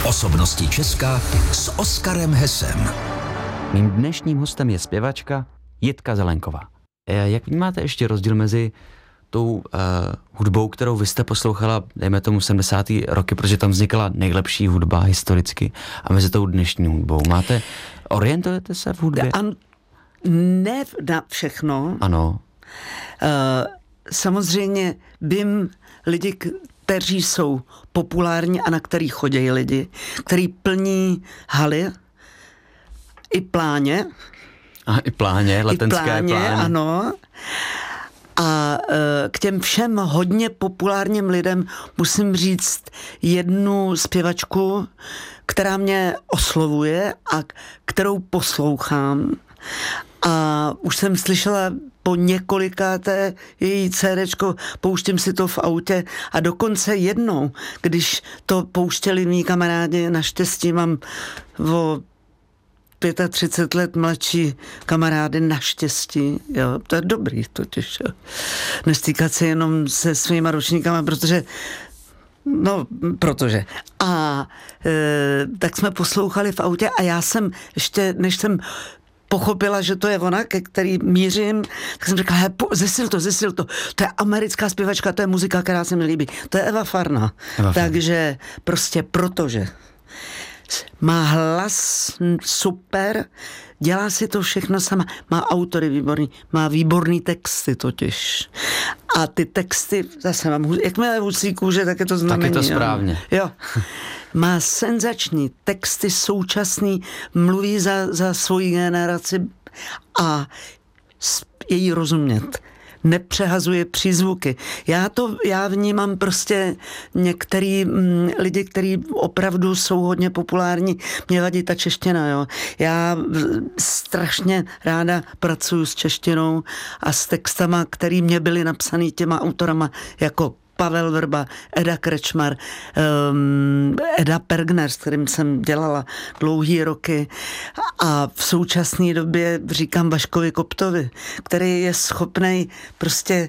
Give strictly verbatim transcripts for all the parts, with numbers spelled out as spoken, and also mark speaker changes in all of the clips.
Speaker 1: Osobnosti Česka s Oskarem Hesem.
Speaker 2: Mým dnešním hostem je zpěvačka Jitka Zelenková. Jak vnímáte ještě rozdíl mezi tou uh, hudbou, kterou vy jste poslouchala, dejme tomu sedmdesátá roky, protože tam vznikla nejlepší hudba historicky, a mezi tou dnešní hudbou? Máte, orientujete se v hudbě?
Speaker 3: An, ne na všechno.
Speaker 2: Ano.
Speaker 3: Uh, samozřejmě vím lidi, kteří jsou populární a na který chodí lidi, který plní haly, i pláně.
Speaker 2: A i pláně, letenské
Speaker 3: I pláně,
Speaker 2: pláně.
Speaker 3: Ano. A e, k těm všem hodně populárním lidem musím říct jednu zpěvačku, která mě oslovuje a kterou poslouchám. A už jsem slyšela po několikáté její cédéčko, pouštím si to v autě, a dokonce jednou, když to pouštěli mý kamarádi, naštěstí mám o třicet pět let mladší kamarády, naštěstí, jo, to je dobrý totiž, jo. Nestýkat se jenom se svýma ročníkama, protože no, protože. A e, tak jsme poslouchali v autě a já jsem ještě, než jsem pochopila, že to je ona, ke který mířím, tak jsem řekla, he, zesil to, zesil to. To je americká zpěvačka, to je muzika, která se mi líbí. To je Eva Farna. Eva Takže prostě protože má hlas super, dělá si to všechno sama, má autory výborný, má výborný texty totiž. A ty texty, zase mám, jakmile husí kůže, tak je to znamení.
Speaker 2: Tak je to správně.
Speaker 3: Jo. Má senzační texty, současný, mluví za, za svoji generaci a je jí rozumět. Nepřehazuje přízvuky. Já to, já vnímám prostě některý m, lidi, kteří opravdu jsou hodně populární, mě vadí ta čeština, jo. Já strašně ráda pracuju s češtinou a s textama, který mě byly napsaný těma autorama, jako Pavel Vrba, Eda Krečmar, um, Eda Pergner, s kterým jsem dělala dlouhý roky, a v současné době říkám Vaškovi Koptovi, který je schopnej prostě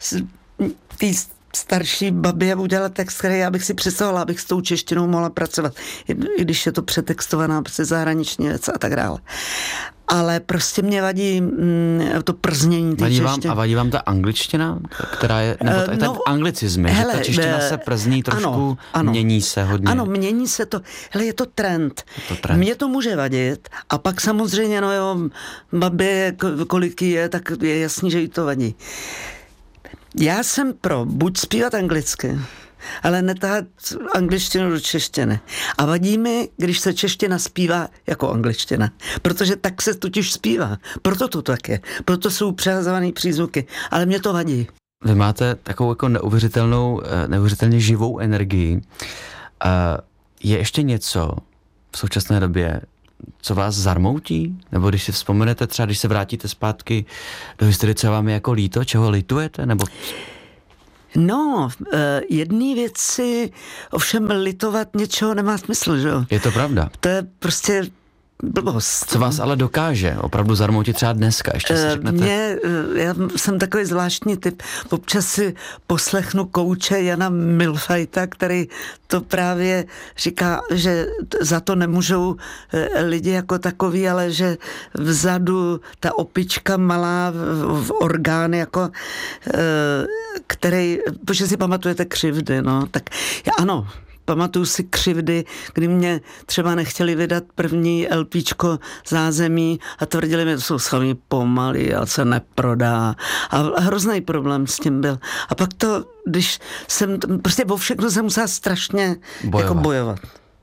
Speaker 3: tý starší babě udělat text, který já bych si představovala, abych s tou češtinou mohla pracovat, i když je to přetextovaná prostě zahraniční věc a tak dále. Ale prostě mě vadí mm, to prznění té češtiny.
Speaker 2: A vadí vám ta angličtina, která je, nebo ta, uh, no, ten anglicizmy, hele, že ta čeština se przní trošku, ano, ano, mění se hodně.
Speaker 3: Ano, mění se to. Hele, je to trend.
Speaker 2: Je to trend.
Speaker 3: Mně to může vadit a pak samozřejmě, no jo, babě, kolik je, tak je jasný, že jí to vadí. Já jsem pro buď zpívat anglicky, ale netahat angličtinu do češtiny. A vadí mi, když se čeština zpívá jako angličtina. Protože tak se totiž zpívá. Proto to tak je. Proto jsou přehazovaný přízvuky. Ale mě to vadí.
Speaker 2: Vy máte takovou jako neuvěřitelnou, neuvěřitelně živou energii. Je ještě něco v současné době, co vás zarmoutí? Nebo když si vzpomenete, třeba když se vrátíte zpátky do historie, co vám je jako líto, čeho litujete? Nebo...
Speaker 3: No, jedné věci ovšem litovat něčeho nemá smysl, že jo?
Speaker 2: Je to pravda.
Speaker 3: To je prostě blbost.
Speaker 2: Co vás ale dokáže opravdu zarmoutit třeba dneska? Ještě si řeknete?
Speaker 3: Mě, já jsem takový zvláštní typ. Občas si poslechnu kouče Jana Milfajta, který to právě říká, že za to nemůžou lidi jako takový, ale že vzadu ta opička malá v orgány, jako který, protože si pamatujete křivdy, no, tak ano, pamatuju si křivdy, kdy mě třeba nechtěli vydat první LPčko Zázemí a tvrdili mi, že to jsou samý pomalý a se neprodá. A hrozný problém s tím byl. A pak to, když jsem, prostě o všechno jsem musela strašně bojovat. Jako bojovat.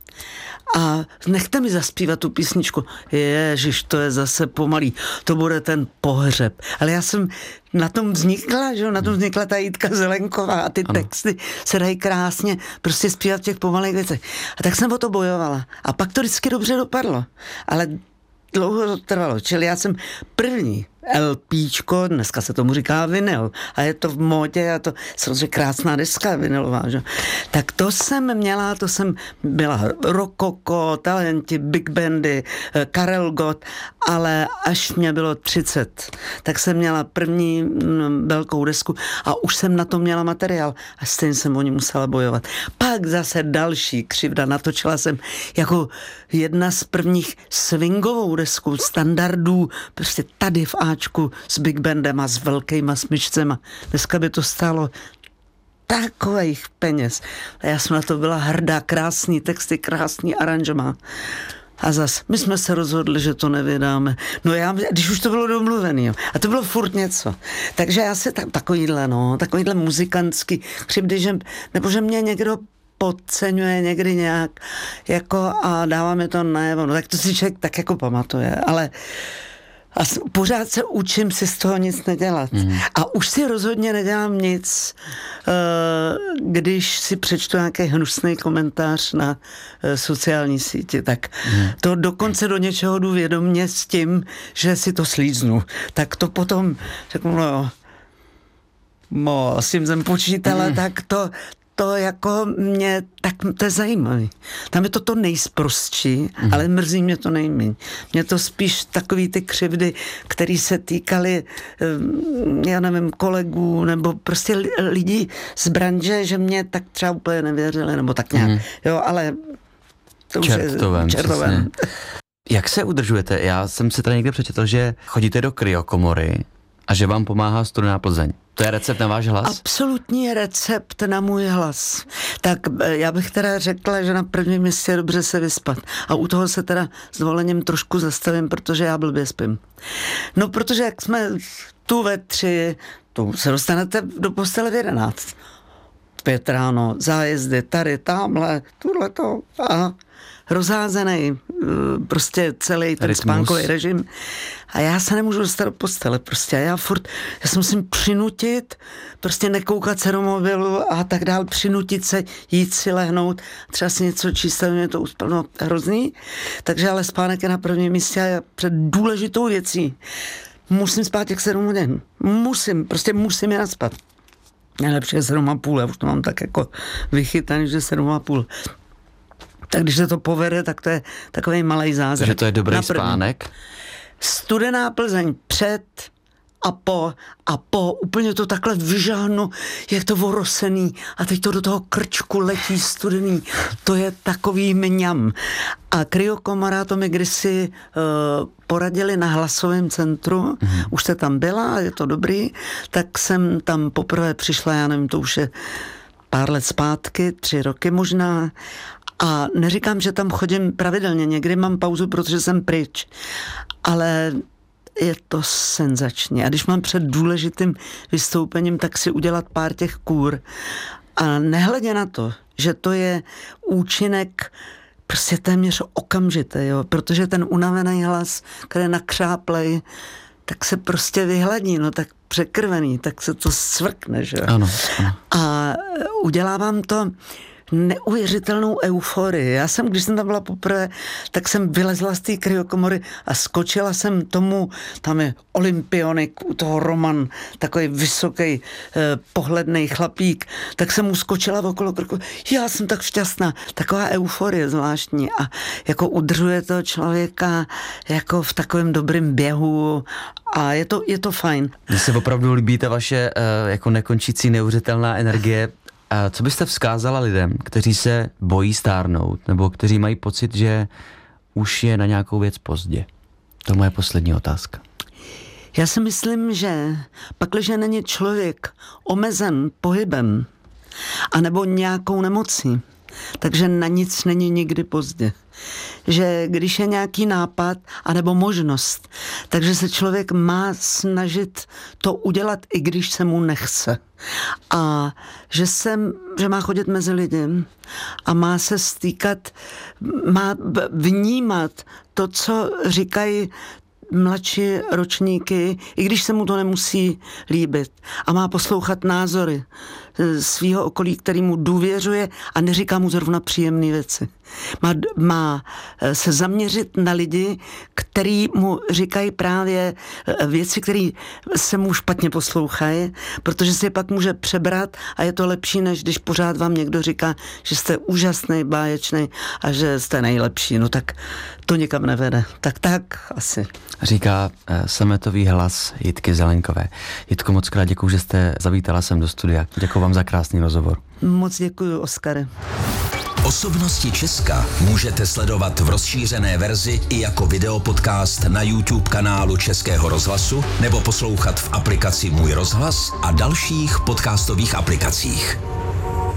Speaker 3: A nechte mi zaspívat tu písničku. Ježiš, to je zase pomalý. To bude ten pohřeb. Ale já jsem na tom vznikla, že? Na tom vznikla ta Jitka Zelenková a ty ano. Texty se dají krásně prostě zpívat v těch pomalých věcech. A tak jsem o to bojovala. A pak to vždycky dobře dopadlo. Ale dlouho to trvalo. Čili já jsem první LPčko, dneska se tomu říká vinyl a je to v módě a to samozřejmě krásná deska vinylová, že? Tak to jsem měla, to jsem byla Rokoko, Talenti, Big Bandy, Karel Gott, ale až mě bylo třicet, tak jsem měla první m, velkou desku a už jsem na to měla materiál a stejně jsem o ní musela bojovat. Pak zase další křivda, natočila jsem jako jedna z prvních swingovou desku standardů, prostě tady v Ačku s Big Bandem a s velkýma smyčcema. Dneska by to stálo takových peněz. A já jsem na to byla hrdá, krásný texty, krásný aranžma. A zas, my jsme se rozhodli, že to nevydáme. No já, když už to bylo domluvený, jo. A to bylo furt něco. Takže já se tak, takovýhle, no, takovýhle muzikantský křivdy, že, nebo že mě někdo podceňuje někdy nějak, jako a dává mi to najevo. No tak to si člověk tak jako pamatuje, ale a pořád se učím si z toho nic nedělat. Mm. A už si rozhodně nedělám nic, když si přečtu nějaký hnusný komentář na sociální síti. Tak mm. to dokonce do něčeho jdu vědomě s tím, že si to slíznu. Tak to potom řeknu, no, no s tím jsem počítala, mm. tak to to jako mě, tak to je zajímavý. Tam je to to nejsprostší, mm. ale mrzí mě to nejméně. Mě to spíš takový ty křivdy, které se týkaly, já nevím, kolegů, nebo prostě lidí z branže, že mě tak třeba úplně nevěřili, nebo tak nějak. Mm. Jo, ale to už
Speaker 2: čertovém,
Speaker 3: je čertovém.
Speaker 2: Jak se udržujete? Já jsem si tady někde přečetl, že chodíte do kryokomory a že vám pomáhá Studená Plzeň. To je recept na váš hlas?
Speaker 3: Absolutní recept na můj hlas. Tak já bych teda řekla, že na prvním místě je dobře se vyspat. A u toho se teda s dovolením trošku zastavím, protože já blbě spím. No, protože jak jsme tu ve tři, tu se dostanete do postele v jedenáct. Pět ráno, zájezdy, tady, tamhle, tuhleto a rozházený prostě celý ten spánkový režim. A já se nemůžu dostat do postele prostě. Já furt, já se musím přinutit, prostě nekoukat se do mobilu a tak dál, přinutit se, jít si lehnout, třeba si něco číst, aby mě to uspalo hrozný. Takže ale spánek je na prvním místě a před důležitou věcí musím spát těch sedm hodin. Musím, prostě musím je naspat. Nejlepší je sedm a půl, já už to mám tak jako vychytaný, že sedm a půl. Tak když se to povede, tak to je takový malej zázrak.
Speaker 2: Takže to je dobrý spánek?
Speaker 3: Studená Plzeň před a po a po, úplně to takhle vyžáhnu, jak to orosený a teď to do toho krčku letí studený. To je takový mňam. A kryokomora, to mi kdysi uh, poradili na hlasovém centru, mm-hmm. už jste tam byla, je to dobrý, tak jsem tam poprvé přišla, já nevím, to už je pár let zpátky, tři roky možná. A neříkám, že tam chodím pravidelně, někdy mám pauzu, protože jsem pryč, ale je to senzační. A když mám před důležitým vystoupením, tak si udělat pár těch kůr. A nehledě na to, že to je účinek prostě téměř okamžitý, jo? Protože ten unavený hlas, který je nakřáplej, tak se prostě vyhladí, no tak překrvený, tak se to svrkne, že jo?
Speaker 2: Ano, ano.
Speaker 3: A udělávám to neuvěřitelnou euforii. Já jsem, když jsem tam byla poprvé, tak jsem vylezla z té kryokomory a skočila jsem tomu, tam je olympionik, u toho Roman, takový vysoký, eh, pohlednej chlapík, tak jsem mu skočila okolo krku. Já jsem tak šťastná. Taková euforie zvláštní a jako udržuje toho člověka jako v takovém dobrém běhu a je to, je to fajn.
Speaker 2: Mně se opravdu líbí ta vaše uh, jako nekončící neuvěřitelná energie. A co byste vzkázala lidem, kteří se bojí stárnout, nebo kteří mají pocit, že už je na nějakou věc pozdě? To je moje poslední otázka.
Speaker 3: Já si myslím, že pakliže není člověk omezen pohybem, anebo nějakou nemocí, takže na nic není nikdy pozdě. Že když je nějaký nápad anebo možnost, takže se člověk má snažit to udělat, i když se mu nechce. A že, jsem, že má chodit mezi lidi a má se stýkat, má vnímat to, co říkají mladší ročníky, i když se mu to nemusí líbit. A má poslouchat názory svého okolí, který mu důvěřuje a neříká mu zrovna příjemné věci. Má, má se zaměřit na lidi, který mu říkají právě věci, které se mu špatně poslouchají, protože si je pak může přebrat a je to lepší, než když pořád vám někdo říká, že jste úžasný, báječný a že jste nejlepší. No tak to nikam nevede. Tak tak asi.
Speaker 2: Říká uh, sametový hlas Jitky Zelenkové. Jitko, moc krát děkuju, že jste zavítala sem do studia. Děkuju vám za krásný rozhovor.
Speaker 3: Moc děkuju, Oskare.
Speaker 1: Osobnosti Česka můžete sledovat v rozšířené verzi i jako videopodcast na YouTube kanálu Českého rozhlasu nebo poslouchat v aplikaci Můj rozhlas a dalších podcastových aplikacích.